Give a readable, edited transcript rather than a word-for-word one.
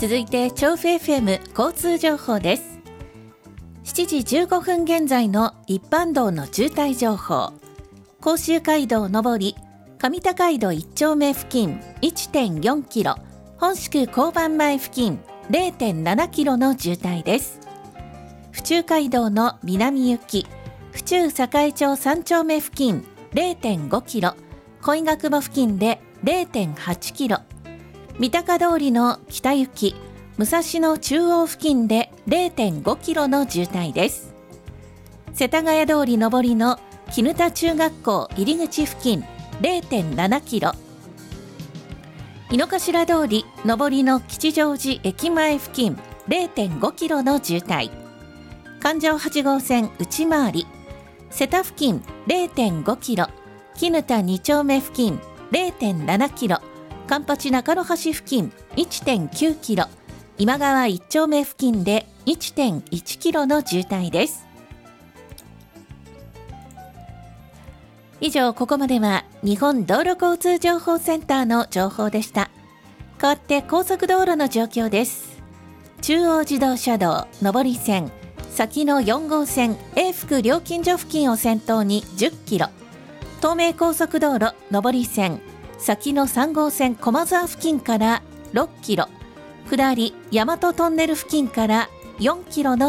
続いて調布 FM 交通情報です。7時15分現在の一般道の渋滞情報。甲州街道上り上高井戸1丁目付近 1.4 キロ、本宿交番前付近 0.7 キロの渋滞です。府中街道の南行き府中栄町3丁目付近 0.5 キロ、恋ヶ窪付近で 0.8 キロ、三鷹通りの北行き武蔵野中央付近で 0.5 キロの渋滞です。世田谷通り上りの絹田中学校入り口付近 0.7 キロ、井の頭通り上りの吉祥寺駅前付近 0.5 キロの渋滞、環状8号線内回り瀬田付近 0.5 キロ、絹田2丁目付近 0.7 キロ、環八中野橋付近 1.9 キロ、今川1丁目付近で 1.1 キロの渋滞です。以上、ここまでは日本道路交通情報センターの情報でした。代わって高速道路の状況です。中央自動車道上り線先の4号線永福料金所付近を先頭に10キロ、東名高速道路上り線先の3号線駒沢付近から6キロ、下り大和トンネル付近から4キロの